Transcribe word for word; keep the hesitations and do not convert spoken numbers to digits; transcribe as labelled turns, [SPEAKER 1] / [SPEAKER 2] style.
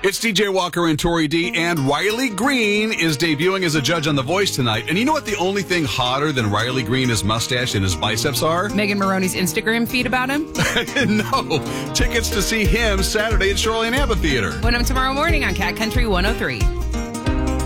[SPEAKER 1] It's D J Walker and Tori D, and Riley Green is debuting as a judge on The Voice tonight. And you know what the only thing hotter than Riley Green, his mustache and his biceps are?
[SPEAKER 2] Megan Maroney's Instagram feed about him?
[SPEAKER 1] No. Tickets to see him Saturday at Shoreline Amphitheater.
[SPEAKER 2] Win them tomorrow morning on Cat Country one oh three.